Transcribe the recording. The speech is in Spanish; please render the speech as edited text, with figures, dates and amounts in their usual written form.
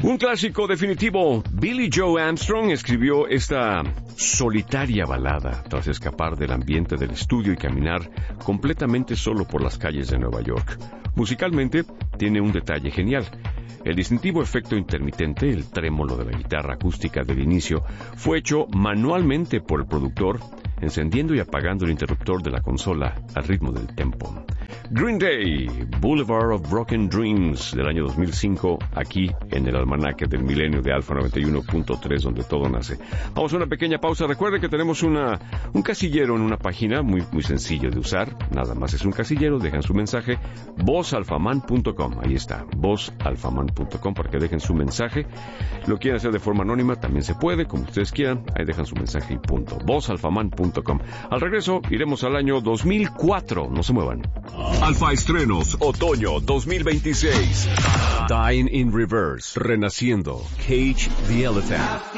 Un clásico definitivo. Billy Joe Armstrong escribió esta solitaria balada tras escapar del ambiente del estudio y caminar completamente solo por las calles de Nueva York. Musicalmente tiene un detalle genial. El distintivo efecto intermitente, el trémolo de la guitarra acústica del inicio, fue hecho manualmente por el productor, encendiendo y apagando el interruptor de la consola al ritmo del tempo. Green Day, Boulevard of Broken Dreams, del año 2005, aquí en el almanaque del milenio de Alfa 91.3, donde todo nace. Vamos a una pequeña pausa. Recuerde que tenemos un casillero en una página muy sencillo de usar. Nada más es un casillero, dejan su mensaje, vozalfaman.com. Ahí está, vozalfaman.com, para que dejen su mensaje. Lo quieren hacer de forma anónima, también se puede, como ustedes quieran. Ahí dejan su mensaje y punto. vozalfaman.com. Al regreso, iremos al año 2004. No se muevan. Alfa Estrenos, Otoño 2026. Dying in Reverse. Renaciendo. Cage the Elephant.